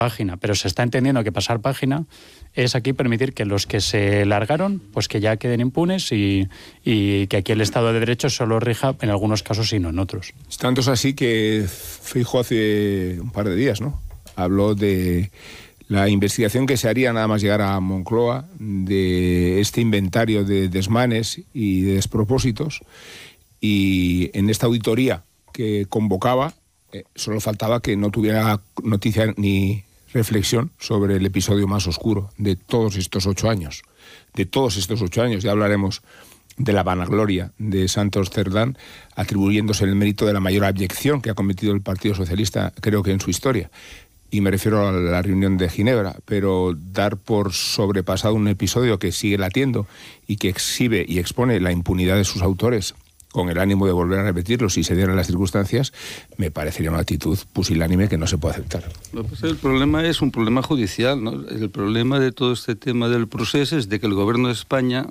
página, pero se está entendiendo que pasar página es aquí permitir que los que se largaron, pues que ya queden impunes y que aquí el Estado de Derecho solo rija en algunos casos y no en otros. Tanto es así que Feijóo hace un par de días, ¿no?, habló de la investigación que se haría nada más llegar a Moncloa de este inventario de desmanes y de despropósitos, y en esta auditoría que convocaba solo faltaba que no tuviera noticia ni reflexión sobre el episodio más oscuro de todos estos 8 años. De todos estos 8 años, ya hablaremos de la vanagloria de Santos Cerdán, atribuyéndose el mérito de la mayor abyección que ha cometido el Partido Socialista, creo que en su historia. Y me refiero a la reunión de Ginebra, pero dar por sobrepasado un episodio que sigue latiendo y que exhibe y expone la impunidad de sus autores, con el ánimo de volver a repetirlo si se dieran las circunstancias, me parecería una actitud pusilánime que no se puede aceptar. El problema es un problema judicial, ¿no? El problema de todo este tema del proceso es de que el gobierno de España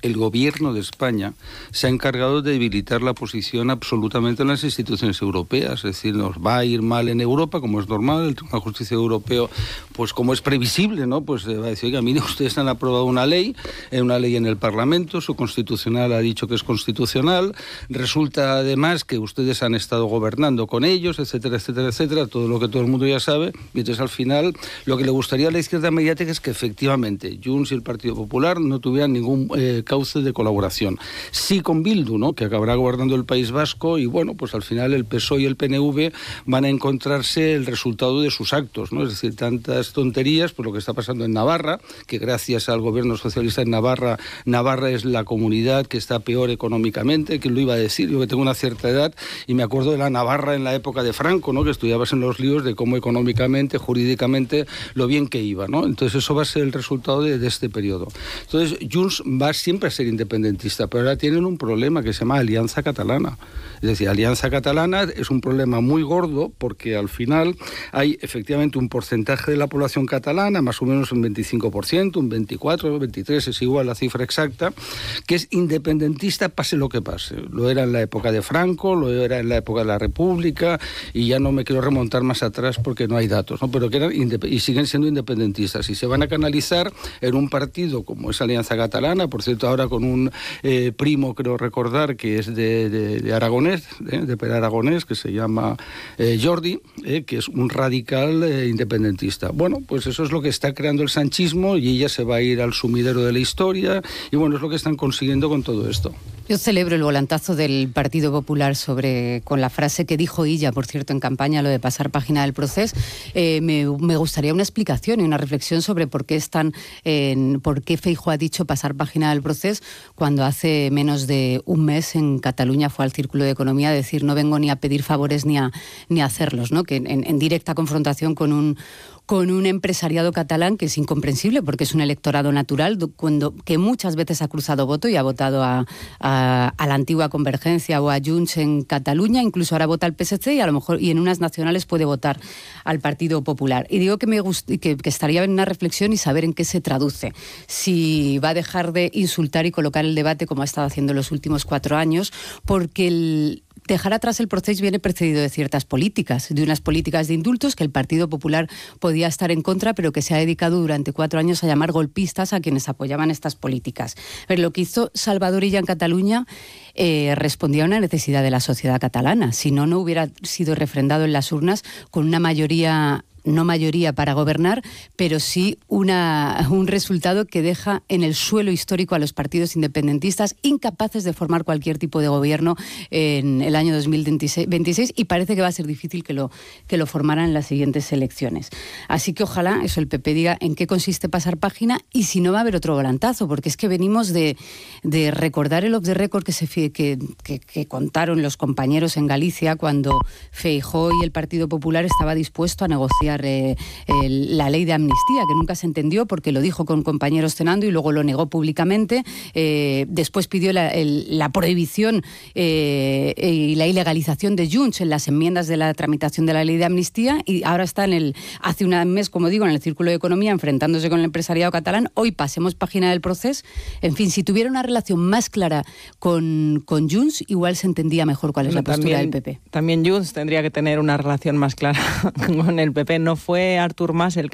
se ha encargado de debilitar la posición absolutamente en las instituciones europeas. Es decir, nos va a ir mal en Europa, como es normal. El Tribunal de Justicia Europeo, pues como es previsible, ¿no?, pues va a decir, oiga, mire, ustedes han aprobado una ley en el Parlamento, su constitucional ha dicho que es constitucional, resulta además que ustedes han estado gobernando con ellos, etcétera, etcétera, etcétera, todo lo que todo el mundo ya sabe, y entonces al final lo que le gustaría a la izquierda mediática es que efectivamente Junts y el Partido Popular no tuvieran ningún cauce de colaboración. Sí con Bildu, ¿no?, que acabará gobernando el País Vasco, y bueno, pues al final el PSOE y el PNV van a encontrarse el resultado de sus actos, ¿no? Es decir, tantas tonterías, pues lo que está pasando en Navarra, que gracias al gobierno socialista en Navarra es la comunidad que está peor económicamente. ¿Quién lo iba a decir? Yo que tengo una cierta edad y me acuerdo de la Navarra en la época de Franco, ¿no?, que estudiabas en los líos de cómo económicamente, jurídicamente, lo bien que iba, ¿no? Entonces eso va a ser el resultado de este periodo. Entonces Junts va siempre a ser independentista, pero ahora tienen un problema que se llama Alianza Catalana. Es decir, Alianza Catalana es un problema muy gordo porque al final hay efectivamente un porcentaje de la población catalana, más o menos un 25%, un 24%, 23%, es igual la cifra exacta, que es independentista pase lo que pase. Lo era en la época de Franco, lo era en la época de la República, y ya no me quiero remontar más atrás porque no hay datos, ¿no?, pero que eran y siguen siendo independentistas y se van a canalizar en un partido como es Alianza Catalana, por cierto, ahora con un primo, creo recordar, que es de Aragonés, de Per Aragonés, que se llama Jordi, que es un radical independentista. Bueno, pues eso es lo que está creando el sanchismo y ella se va a ir al sumidero de la historia y bueno, es lo que están consiguiendo con todo esto. Yo celebro el volantazo del Partido Popular con la frase que dijo ella, por cierto, en campaña, lo de pasar página del proceso. Me gustaría una explicación y una reflexión sobre por qué Feijóo ha dicho pasar página del proceso cuando hace menos de un mes en Cataluña fue al Círculo de Economía a decir no vengo ni a pedir favores ni a hacerlos, ¿no?, que en directa confrontación con un empresariado catalán que es incomprensible porque es un electorado natural que muchas veces ha cruzado voto y ha votado a la antigua Convergencia o a Junts en Cataluña, incluso ahora vota al PSC y a lo mejor y en unas nacionales puede votar al Partido Popular. Y digo que estaría bien una reflexión y saber en qué se traduce. Si va a dejar de insultar y colocar el debate como ha estado haciendo en los últimos 4 años, porque dejar atrás el proceso viene precedido de ciertas políticas, de unas políticas de indultos que el Partido Popular podía estar en contra, pero que se ha dedicado durante 4 años a llamar golpistas a quienes apoyaban estas políticas. Pero lo que hizo Salvador Illa en Cataluña respondía a una necesidad de la sociedad catalana. Si no, no hubiera sido refrendado en las urnas con una mayoría, no mayoría para gobernar, pero sí un resultado que deja en el suelo histórico a los partidos independentistas incapaces de formar cualquier tipo de gobierno en el año 2026 y parece que va a ser difícil que lo formaran en las siguientes elecciones. Así que ojalá el PP diga en qué consiste pasar página y si no va a haber otro volantazo, porque es que venimos de recordar el off the record que contaron los compañeros en Galicia cuando Feijóo y el Partido Popular estaba dispuesto a negociar la ley de amnistía, que nunca se entendió porque lo dijo con compañeros cenando y luego lo negó públicamente. Después pidió la prohibición y la ilegalización de Junts en las enmiendas de la tramitación de la ley de amnistía y ahora está hace un mes, como digo, en el Círculo de Economía enfrentándose con el empresariado catalán. Hoy pasemos página del proceso. En fin, si tuviera una relación más clara con Junts, igual se entendía mejor cuál es la postura del PP. También Junts tendría que tener una relación más clara con el PP. no fue Artur Mas el